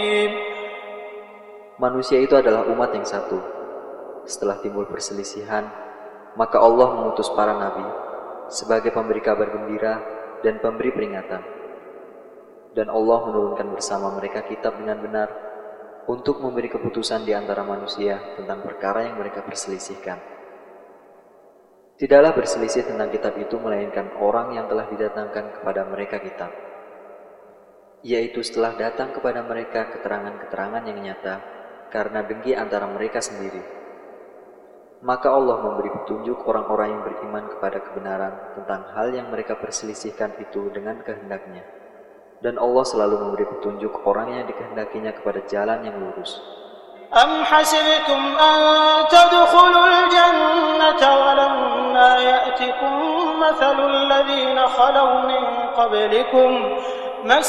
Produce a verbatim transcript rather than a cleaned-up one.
Manusia itu adalah umat yang satu. Setelah timbul perselisihan, maka Allah mengutus para nabi sebagai pemberi kabar gembira dan pemberi peringatan. Dan Allah menurunkan bersama mereka kitab dengan benar untuk memberi keputusan di antara manusia tentang perkara yang mereka perselisihkan. Tidaklah berselisih tentang kitab itu melainkan orang yang telah didatangkan kepada mereka kitab, yaitu setelah datang kepada mereka keterangan-keterangan yang nyata karena dengki antara mereka sendiri. Maka Allah memberi petunjuk orang-orang yang beriman kepada kebenaran tentang hal yang mereka perselisihkan itu dengan kehendaknya. Dan Allah selalu memberi petunjuk orang yang dikehendakinya kepada jalan yang lurus. Am hasibtum an tadkhulul jannata wa lamma ya'tikum mathalul ladzina khalaw min qablikum